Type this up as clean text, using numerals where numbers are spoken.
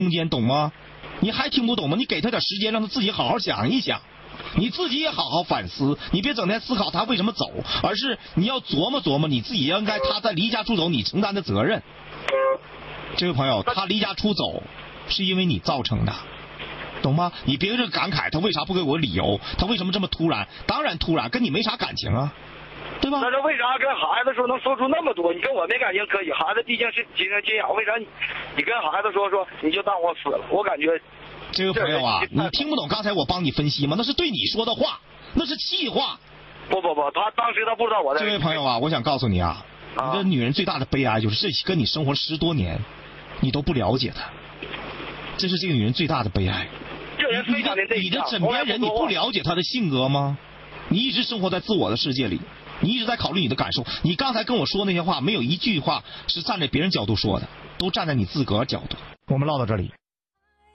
空间，懂吗？你还听不懂吗？你给他点时间，让他自己好好想一想，你自己也好好反思，你别整天思考他为什么走，而是你要琢磨琢磨你自己应该他在离家出走你承担的责任。这位朋友，他离家出走是因为你造成的，懂吗？你别这感慨他为啥不给我理由，他为什么这么突然？当然突然，跟你没啥感情啊，对吧？ 那这为啥跟孩子说能说出那么多？你跟我没感情可以，孩子毕竟是亲生亲养，为啥你跟孩子说你就当我死了？我感觉这位朋友啊，你听不懂刚才我帮你分析吗？那是对你说的话，那是气话。 不，他当时他不知道我在。 这位朋友啊，我想告诉你啊，你的女人最大的悲哀就是这跟你生活10多年，你都不了解她，这是这个女人最大的悲哀。 这人非常的内向。 你的枕边人，你不了解她的性格吗？你一直生活在自我的世界里，你一直在考虑你的感受。你刚才跟我说那些话，没有一句话是站在别人角度说的，都站在你自个儿角度。我们唠到这里。